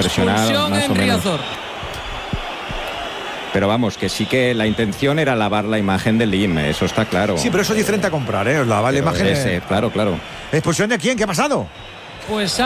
presionar Expulsión más en o menos. Riazor. Pero vamos, que sí que la intención era lavar la imagen del Lim, eso está claro. Sí, pero eso es diferente a comprar, lavar la Pero imagen. claro. ¿Expulsión de quién? ¿Qué ha pasado? Pues